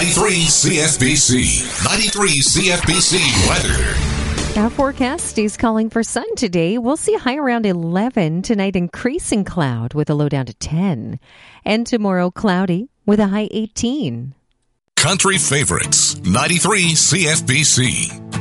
93 CFBC. 93 CFBC weather. Our forecast stays calling for sun today. We'll see a high around 11. Tonight, increasing cloud with a low down to 10. And tomorrow, cloudy with a high 18. Country favorites. 93 CFBC.